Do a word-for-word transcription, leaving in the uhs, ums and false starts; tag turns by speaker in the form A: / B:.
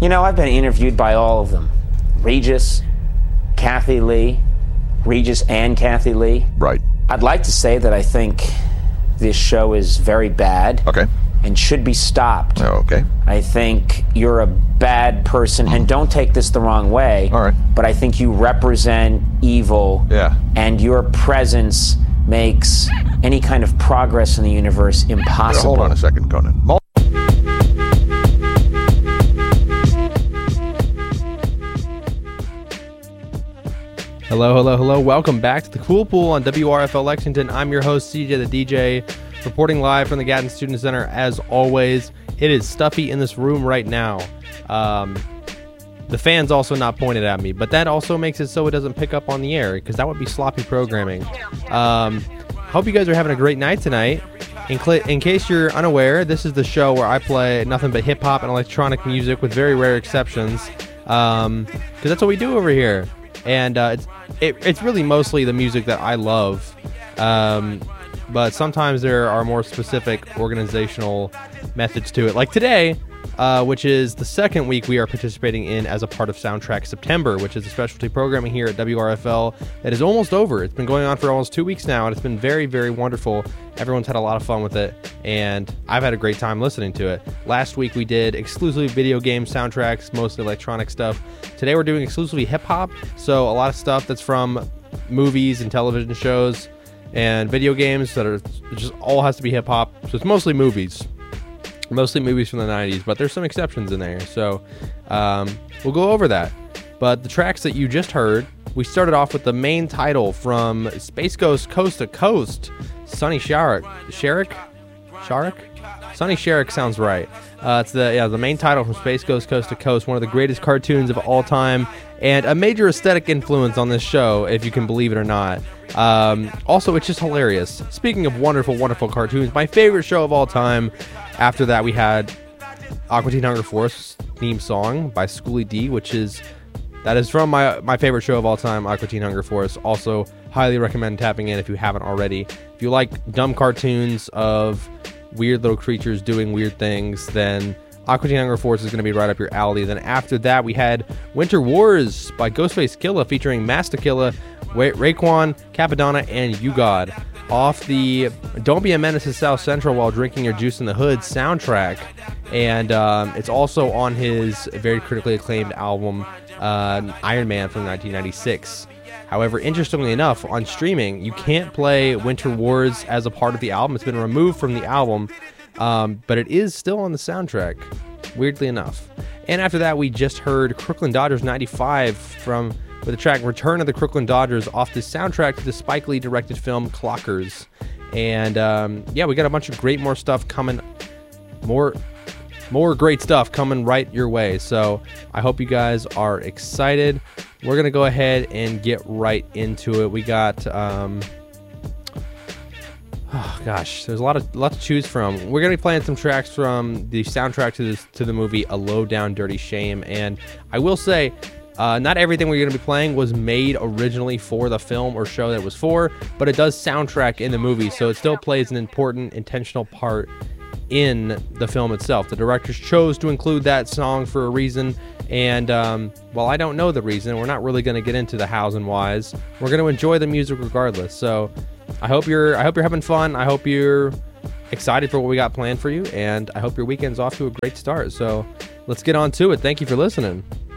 A: You know, I've been interviewed by all of them. Regis, Kathy Lee, Regis and Kathy Lee.
B: Right.
A: I'd like to say that I think this show is very bad.
B: Okay.
A: And should be stopped.
B: Oh, okay.
A: I think you're a bad person, and don't take this the wrong way.
B: All right.
A: But I think you represent evil.
B: Yeah.
A: And your presence makes any kind of progress in the universe impossible.
B: Hold on a second, Conan. Mul-
C: Hello, hello, hello. Welcome back to the Cool Pool on W R F L Lexington. I'm your host, C J the D J, reporting live from the Gatton Student Center. As always, it is stuffy in this room right now. Um, the fan's also not pointed at me, but that also makes it so it doesn't pick up on the air, because that would be sloppy programming. Um, hope you guys are having a great night tonight. In, cl- in case you're unaware, this is the show where I play nothing but hip-hop and electronic music with very rare exceptions, because um, that's what we do over here. And uh, it's it, it's really mostly the music that I love, um, but sometimes there are more specific organizational methods to it. Like today, uh, which is the second week we are participating in as a part of Soundtrack September, which is a specialty programming here at W R F L that is almost over. It's been going on for almost two weeks now, and it's been very, very wonderful. Everyone's had a lot of fun with it, and I've had a great time listening to it. Last week we did exclusively video game soundtracks, mostly electronic stuff. Today we're doing exclusively hip-hop, so a lot of stuff that's from movies and television shows and video games that are it just all has to be hip-hop. So it's mostly movies. Mostly movies from the nineties, but there's some exceptions in there, so um, we'll go over that. But the tracks that you just heard, we started off with the main title from Space Ghost Coast to Coast, Sonny Sharrock. Sharrock? Sharrock? Sonny Sharrock sounds right. Uh, it's the yeah the main title from Space Ghost Coast to Coast, one of the greatest cartoons of all time, and a major aesthetic influence on this show, if you can believe it or not. Um, also, it's just hilarious. Speaking of wonderful, wonderful cartoons, my favorite show of all time. After that, we had Aqua Teen Hunger Force theme song by Schooly D, which is that is from my my favorite show of all time, Aqua Teen Hunger Force. Also, highly recommend tapping in if you haven't already. If you like dumb cartoons of weird little creatures doing weird things, then Aqua Teen Hunger Force is going to be right up your alley. Then after that, we had Winter Wars by Ghostface Killah featuring Master Killah, Ra- Raekwon, Capadonna, and U-God. Off the Don't Be a Menace to South Central While Drinking Your Juice in the Hood soundtrack. And um, it's also on his very critically acclaimed album, uh, Iron Man from nineteen ninety-six. However, interestingly enough, on streaming, you can't play Winter Wars as a part of the album. It's been removed from the album, um, but it is still on the soundtrack, weirdly enough. And after that, we just heard Crooklyn Dodgers ninety-five from... with the track Return of the Crooklyn Dodgers off the soundtrack to the Spike Lee directed film Clockers. And um, yeah, we got a bunch of great more stuff coming, more more great stuff coming right your way. So I hope you guys are excited. We're going to go ahead and get right into it. We got, um, oh gosh, there's a lot of lot to choose from. We're going to be playing some tracks from the soundtrack to, this, to the movie A Low Down Dirty Shame. And I will say, Uh, not everything we're going to be playing was made originally for the film or show that it was for, but it does soundtrack in the movie, so it still plays an important, intentional part in the film itself. The directors chose to include that song for a reason, and um, while I don't know the reason, we're not really going to get into the hows and whys. We're going to enjoy the music regardless. So I hope you're I hope you're having fun. I hope you're excited for what we got planned for you, and I hope your weekend's off to a great start. So let's get on to it. Thank you for listening.